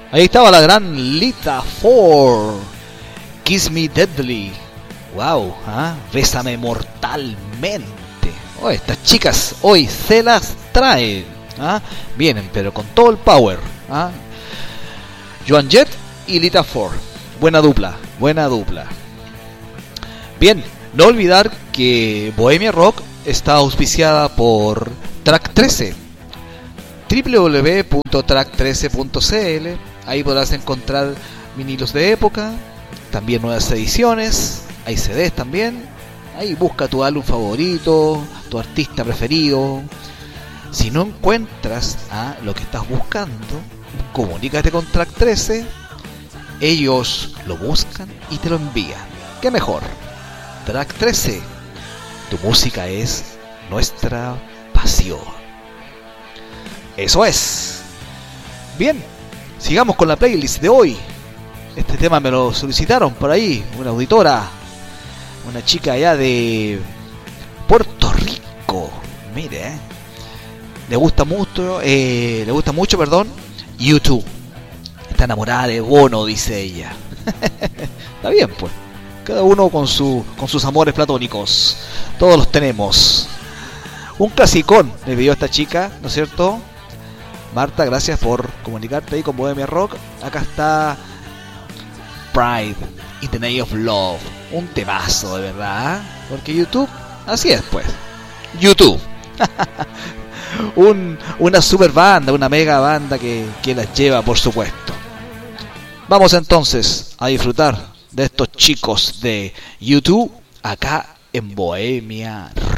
Ahí estaba la gran Lita Ford, Kiss Me Deadly. Wow, bésame mortalmente. Oh, estas chicas hoy se las traen. Vienen, pero con todo el power. Joan Jett y Lita Ford. Buena dupla, buena dupla. Bien, no olvidar que Bohemia Rock está auspiciada por Track 13. www.track13.cl. Ahí podrás encontrar vinilos de época, también nuevas ediciones, hay CDs también. Ahí busca tu álbum favorito, tu artista preferido. Si no encuentras lo que estás buscando, comunícate con Track 13. Ellos lo buscan y te lo envían. ¿Qué mejor? Track 13. Tu música es nuestra pasión. Eso es. Bien, sigamos con la playlist de hoy. Este tema me lo solicitaron por ahí, una auditora, una chica allá de Puerto Rico. Mire, le gusta mucho, YouTube. Está enamorada de Bono, dice ella. Está bien, pues. Cada uno con sus amores platónicos. Todos los tenemos. Un clasicón me pidió esta chica, ¿no es cierto? Marta, gracias por comunicarte ahí con Bohemia Rock. Acá está Pride in the Name of Love. Un temazo, de verdad. Porque YouTube, así es, pues. YouTube. Una super banda, una mega banda que las lleva, por supuesto. Vamos entonces a disfrutar de estos chicos de YouTube acá en Bohemia